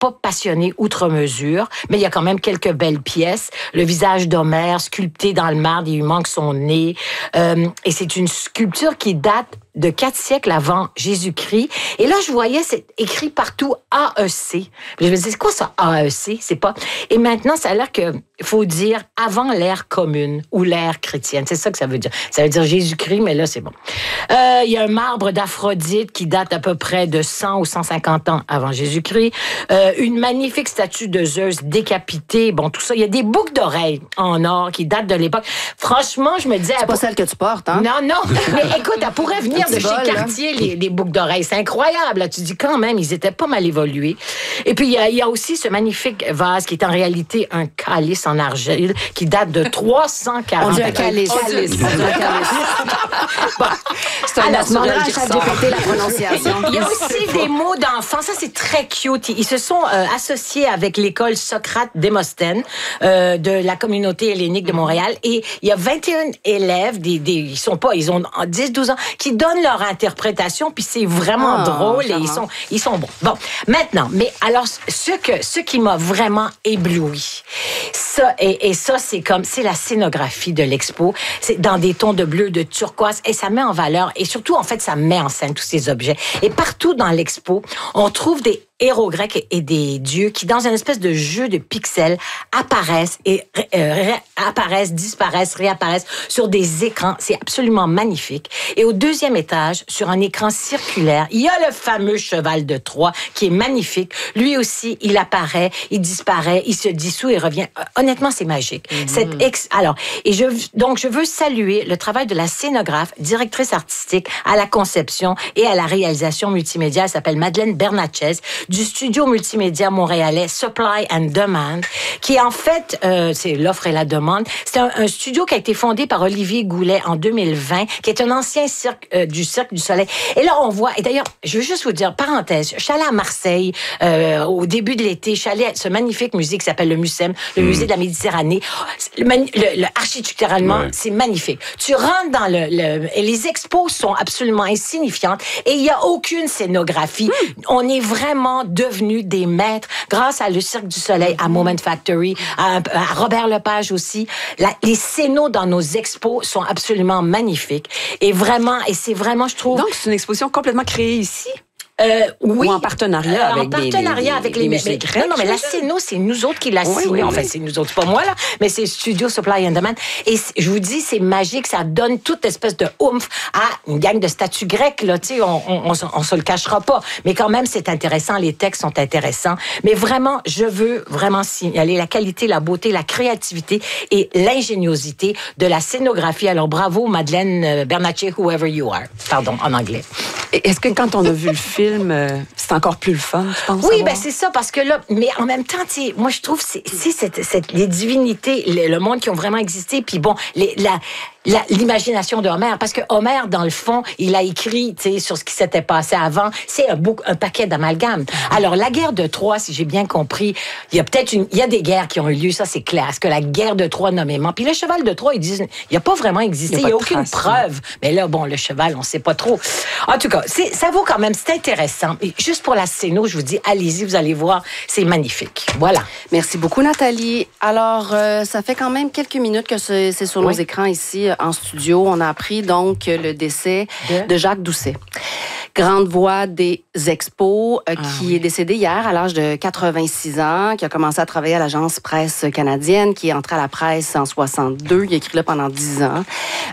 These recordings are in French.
pas passionné outre mesure, mais il y a quand même quelques belles pièces. Le visage d'Homère sculpté dans le marbre, il lui manque son nez. Et c'est une sculpture qui date de 4 siècles avant Jésus-Christ. Et là, je voyais, c'est écrit partout AEC. Je me disais, c'est quoi ça, AEC? C'est pas... Et maintenant, ça a l'air que, faut dire, avant l'ère commune ou l'ère chrétienne. C'est ça que ça veut dire. Ça veut dire Jésus-Christ, mais là, c'est bon. Il y a un marbre d'Aphrodite qui date à peu près de 100 ou 150 ans avant Jésus-Christ. Une magnifique statue de Zeus décapité. Bon, tout ça. Il y a des boucles d'oreilles en or qui datent de l'époque. Franchement, je me disais... C'est pas celle que tu portes, hein? Non, non. Mais écoute, elle pourrait venir de chez Cartier, les boucles d'oreilles. C'est incroyable. Là. Tu dis quand même, ils étaient pas mal évolués. Et puis, il y a aussi ce magnifique vase qui est en réalité un calice en argile qui date de 340 ans. On dit un calice. Bon. C'est un naturel à ChatGPT, la prononciation. Il y a aussi des mots d'enfants. Ça, c'est très cute. Ils se sont associés avec l'école Socrate-Démosthène de la communauté hellénique de Montréal. Et il y a 21 élèves, ils ont 10-12 ans, qui donnent leur interprétation, puis c'est vraiment drôle et ils sont bons. Bon, maintenant, mais alors, ce qui m'a vraiment ébloui, ça, c'est la scénographie de l'expo. C'est dans des tons de bleu, de turquoise, et ça met en valeur, et surtout, en fait, ça met en scène tous ces objets. Et partout dans l'expo, on trouve des héros grecs et des dieux qui, dans une espèce de jeu de pixels, apparaissent, disparaissent, réapparaissent sur des écrans. C'est absolument magnifique. Et au deuxième étage, sur un écran circulaire, il y a le fameux cheval de Troie qui est magnifique. Lui aussi, il apparaît, il disparaît, il se dissout et revient. Honnêtement, c'est magique. Alors, je veux saluer le travail de la scénographe, directrice artistique à la conception et à la réalisation multimédia. Elle s'appelle Madeleine Bernatchez, du studio multimédia montréalais Supply and Demand, qui en fait, c'est l'offre et la demande. C'est un studio qui a été fondé par Olivier Goulet en 2020, qui est un ancien du Cirque du Soleil. Et là, on voit, et d'ailleurs, je veux juste vous dire, parenthèse, je suis allée à Marseille au début de l'été, je suis allée à ce magnifique musée qui s'appelle le MUSEM, le musée de la Méditerranée. Architecturalement, c'est magnifique. Tu rentres dans et les expos sont absolument insignifiantes et il n'y a aucune scénographie. On est vraiment devenus des maîtres grâce à le Cirque du Soleil, à Moment Factory, à Robert Lepage aussi. Les scénos dans nos expos sont absolument magnifiques. Et c'est vraiment, je trouve... Donc, c'est une exposition complètement créée ici? Oui. Ou en partenariat avec les musées grecs. Non, mais la Scéno, c'est nous autres qui l'a signé. Enfin, c'est nous autres, c'est pas moi, là, mais c'est Studio Supply and Demand. Et je vous dis, c'est magique, ça donne toute espèce de oomph à une gang de statues grecques, là, tu sais, on se le cachera pas. Mais quand même, c'est intéressant, les textes sont intéressants. Mais vraiment, je veux vraiment signaler la qualité, la beauté, la créativité et l'ingéniosité de la scénographie. Alors, bravo, Madeleine Bernatchez, whoever you are. Pardon, en anglais. Est-ce que quand on a vu le film, c'est encore plus le fun, je pense? Oui, ben c'est ça, parce que là, mais en même temps, tu sais, moi, je trouve, les divinités, le monde qui ont vraiment existé, puis bon, l'imagination de Homère, parce que Homère, dans le fond, il a écrit, tu sais, sur ce qui s'était passé avant, c'est un paquet d'amalgames. Alors, la guerre de Troie, si j'ai bien compris, il y a des guerres qui ont eu lieu, ça c'est clair. Est-ce que la guerre de Troie nommément, puis le cheval de Troie, ils disent, il n'a pas vraiment existé, il n'y a aucune preuve. Mais là, bon, le cheval, on ne sait pas trop. En tout cas, ça vaut quand même, c'est intéressant. Et juste pour la scéno, je vous dis, allez-y, vous allez voir, c'est magnifique. Voilà. Merci beaucoup, Nathalie. Alors, ça fait quand même quelques minutes que c'est sur nos écrans ici en studio. On a appris donc le décès de Jacques Doucet. Grande voix des expos, qui est décédé hier à l'âge de 86 ans, qui a commencé à travailler à l'agence Presse canadienne, qui est entré à la presse en 62. Il a écrit là pendant 10 ans.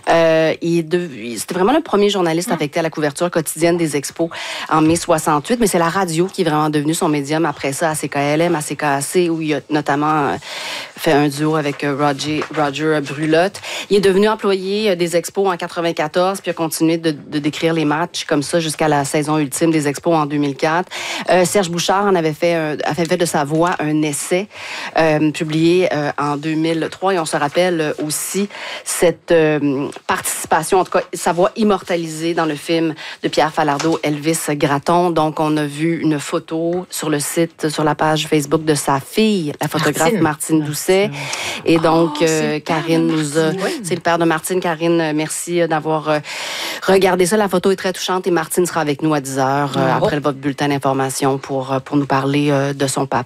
C'était vraiment le premier journaliste affecté à la couverture quotidienne des expos en mai 68, mais c'est la radio qui est vraiment devenue son médium après ça, à CKLM, à CKAC, où il a notamment fait un duo avec Roger Brulotte. Il est devenu employé des expos en 94, puis a continué de décrire les matchs comme ça jusqu'à la saison ultime des expos en 2004. Serge Bouchard a fait de sa voix un essai publié en 2003, et on se rappelle aussi cette participation, en tout cas sa voix immortalisée dans le film de Pierre Falardeau, Elvis Gratton. Donc on a vu une photo sur le site, sur la page Facebook de sa fille, la photographe Martine Doucet. Et donc Karine nous a... C'est le père de Martine. Karine, merci d'avoir regardé ça. La photo est très touchante et Martine sera avec nous à 10h après votre bulletin d'information pour nous parler de son papa.